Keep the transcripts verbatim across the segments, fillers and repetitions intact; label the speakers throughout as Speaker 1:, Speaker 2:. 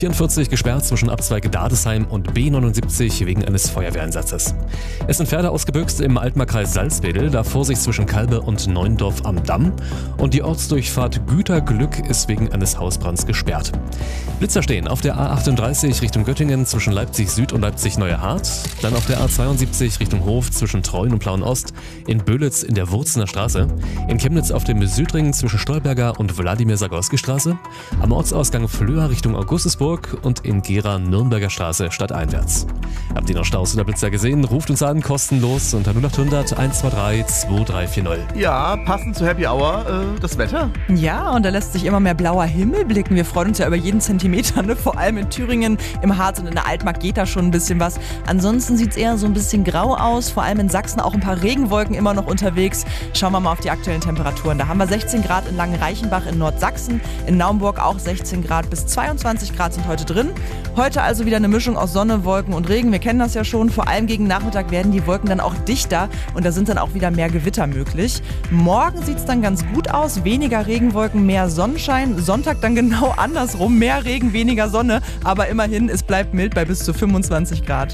Speaker 1: vierundvierzig gesperrt zwischen Abzweige Dadesheim und B neunundsiebzig wegen eines Feuerwehreinsatzes. Es sind Pferde ausgebüxt im Altmarkkreis Salzwedel, da Vorsicht zwischen Kalbe und Neuendorf am Damm. Und die Ortsdurchfahrt Güterglück ist wegen eines Hausbrands gesperrt. Blitzer stehen auf der A achtunddreißig Richtung Göttingen zwischen Leipzig Süd und Leipzig Neue Hart. Dann auf der A zweiundsiebzig Richtung Hof zwischen Treuen und Plauen Ost. In Böhlitz in der Wurzener Straße. In Chemnitz auf dem Südring zwischen Stolberger und Wladimir-Sagorski Straße. Am Ortsausgang Flöa Richtung Augustusburg und in Gera Nürnberger Straße stadteinwärts. Habt ihr noch Staus oder Blitzer gesehen? Ruft uns an, kostenlos unter null acht hundert eins zwei drei zwei drei vier null.
Speaker 2: Ja, passend zu Happy Hour, äh, das Wetter.
Speaker 3: Ja, und da lässt sich immer mehr blauer Himmel blicken. Wir freuen uns ja über jeden Zentimeter, ne? Vor allem in Thüringen, im Harz und in der Altmark geht da schon ein bisschen was. Ansonsten sieht es eher so ein bisschen grau aus, vor allem in Sachsen auch ein paar Regenwolken immer noch unterwegs. Schauen wir mal auf die aktuellen Temperaturen. Da haben wir sechzehn Grad in Langenreichenbach in Nordsachsen, in Naumburg auch sechzehn Grad bis zweiundzwanzig Grad sind heute drin. Heute also wieder eine Mischung aus Sonne, Wolken und Regen. Wir kennen das ja schon. Vor allem gegen Nachmittag werden die Wolken dann auch dichter und da sind dann auch wieder mehr Gewitter möglich. Morgen sieht es dann ganz gut aus. Weniger Regenwolken, mehr Sonnenschein. Sonntag dann genau andersrum. Mehr Regen, weniger Sonne. Aber immerhin, es bleibt mild bei bis zu fünfundzwanzig Grad.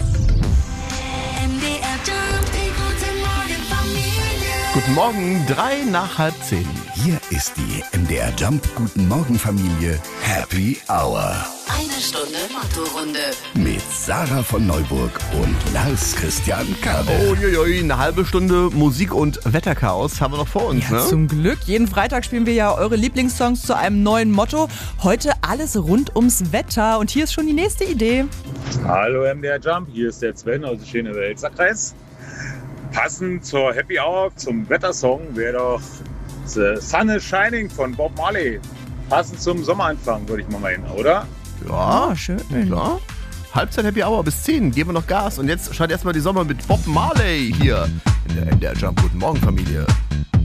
Speaker 2: Guten Morgen, drei nach halb zehn.
Speaker 4: Hier ist die M D R Jump Guten Morgen Familie Happy Hour.
Speaker 5: Eine Stunde Motto-Runde.
Speaker 4: Mit Sarah von Neuburg und Lars Christian Kabe.
Speaker 2: Uiuiui, eine halbe Stunde Musik- und Wetterchaos haben wir noch vor uns,
Speaker 3: Ja,
Speaker 2: ne?
Speaker 3: zum Glück. Jeden Freitag spielen wir ja eure Lieblingssongs zu einem neuen Motto. Heute alles rund ums Wetter. Und hier ist schon die nächste Idee.
Speaker 6: Hallo M D R Jump, hier ist der Sven aus dem schönen Elsterkreis. Passend zur Happy Hour, zum Wettersong, wäre doch The Sun is Shining von Bob Marley. Passend zum Sommeranfang, würde ich mal meinen, oder?
Speaker 2: Ja,
Speaker 3: Oh, schön.
Speaker 2: klar. Halbzeit Happy Hour bis zehn, geben wir noch Gas. Und jetzt schaut erstmal die Sommer mit Bob Marley hier in der M D R Jump Guten Morgen Familie.